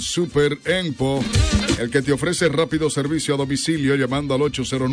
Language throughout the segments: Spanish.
Super Empo, el que te ofrece rápido servicio a domicilio llamando al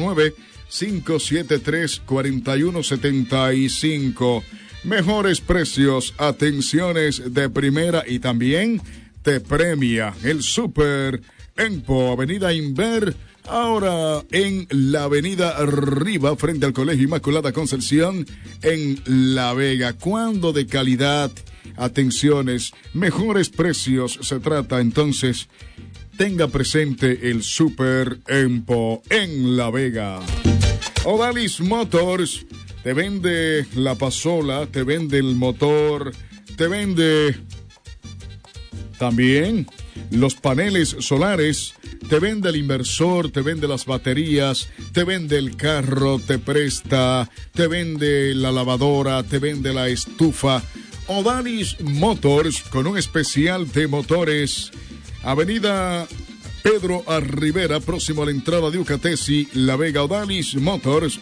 809-573-4175. Mejores precios, atenciones de primera y también te premia el Super Empo, Avenida Inver, ahora en la Avenida Arriba, frente al Colegio Inmaculada Concepción, en La Vega. Cuando de calidad, atenciones, mejores precios se trata, entonces tenga presente el Super Empo en La Vega. Odalis Motors te vende la pasola, te vende el motor, te vende también los paneles solares, te vende el inversor, te vende las baterías, te vende el carro, te presta, te vende la lavadora, te vende la estufa. Odalis Motors, con un especial de motores. Avenida Pedro Arribera, próximo a la entrada de Ucatesi, La Vega. Odalis Motors,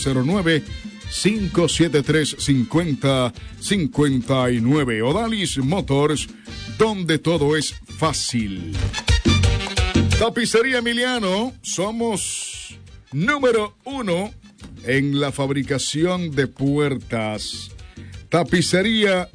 809-573-5059. Odalis Motors, donde todo es fácil. Tapicería Emiliano, somos número 1 en la fabricación de puertas. Tapicería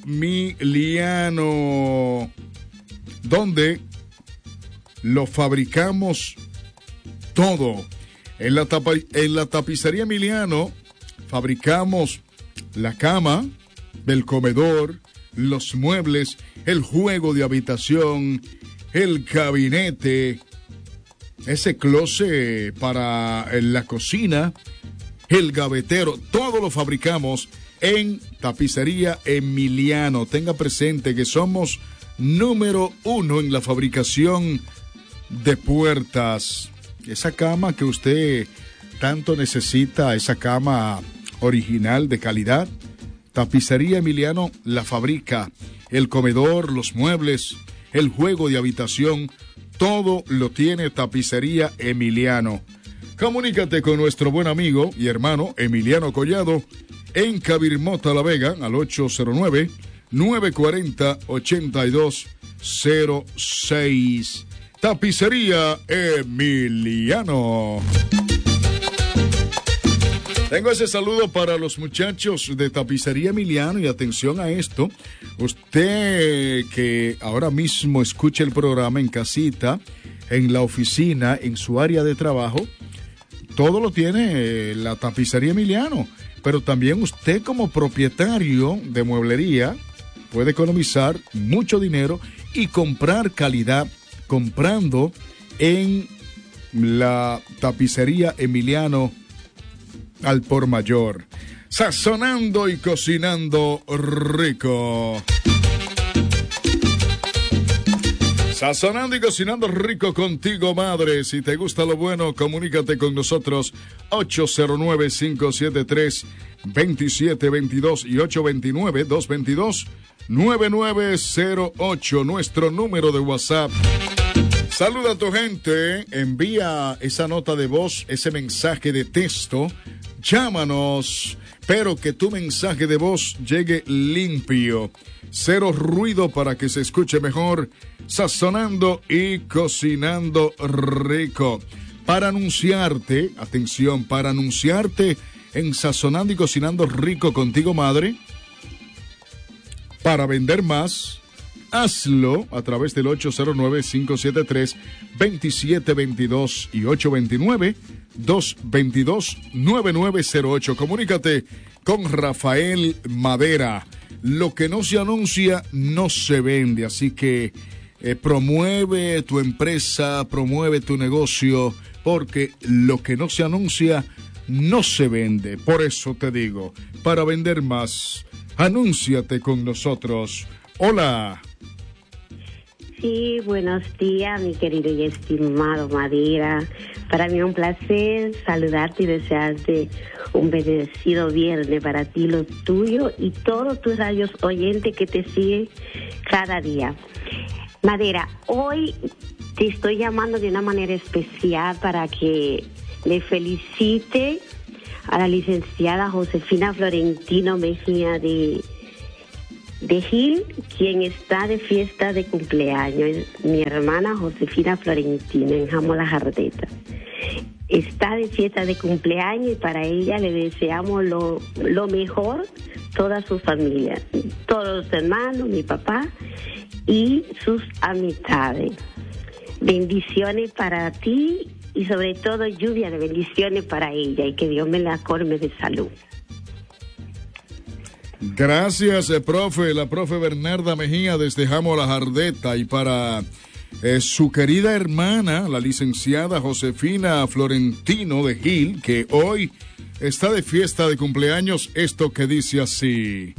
Emiliano, donde lo fabricamos todo. En la tapicería Emiliano fabricamos la cama, el comedor, los muebles, el juego de habitación, el gabinete, ese closet para la cocina, el gavetero, todo lo fabricamos en Tapicería Emiliano. Tenga presente que somos número 1 en la fabricación de puertas. Esa cama que usted tanto necesita, esa cama original de calidad, Tapicería Emiliano la fabrica. El comedor, los muebles, el juego de habitación, todo lo tiene Tapicería Emiliano. Comunícate con nuestro buen amigo y hermano Emiliano Collado en Cabirmota, La Vega, al 809-940-8206. Tapicería Emiliano. Tengo ese saludo para los muchachos de Tapicería Emiliano y atención a esto. Usted que ahora mismo escucha el programa en casita, en la oficina, en su área de trabajo, todo lo tiene la Tapicería Emiliano. Pero también usted como propietario de mueblería puede economizar mucho dinero y comprar calidad comprando en la Tapicería Emiliano al por mayor. Sazonando y cocinando rico. Sazonando y cocinando rico contigo, madre. Si te gusta lo bueno, comunícate con nosotros. 809-573-2722 y 829-222-9908. Nuestro número de WhatsApp. Saluda a tu gente. Envía esa nota de voz, ese mensaje de texto. Llámanos, pero que tu mensaje de voz llegue limpio. Cero ruido para que se escuche mejor. Sazonando y cocinando rico. Para anunciarte, atención, para anunciarte en Sazonando y Cocinando Rico contigo, madre, para vender más, hazlo a través del 809-573-2722 y 829-222-9908. Comunícate con Rafael Madera. Lo que no se anuncia no se vende, así que promueve tu empresa, promueve tu negocio, porque lo que no se anuncia no se vende. Por eso te digo, para vender más, anúnciate con nosotros. Hola. Sí, buenos días, mi querido y estimado Madera. Para mí es un placer saludarte y desearte un bendecido viernes para ti, los tuyos y todos tus radios oyentes que te siguen cada día. Madera, hoy te estoy llamando de una manera especial para que le felicite a la licenciada Josefina Florentino Mejía de de Gil, quien está de fiesta de cumpleaños, mi hermana Josefina Florentina en Jamo La Jardeta. Está de fiesta de cumpleaños y para ella le deseamos lo mejor, toda su familia, todos los hermanos, mi papá y sus amistades. Bendiciones para ti y sobre todo lluvia de bendiciones para ella y que Dios me la colme de salud. Gracias, profe. La profe Bernarda Mejía desde Jamo La Jardeta. Y para su querida hermana, la licenciada Josefina Florentino de Gil, que hoy está de fiesta de cumpleaños, esto que dice así.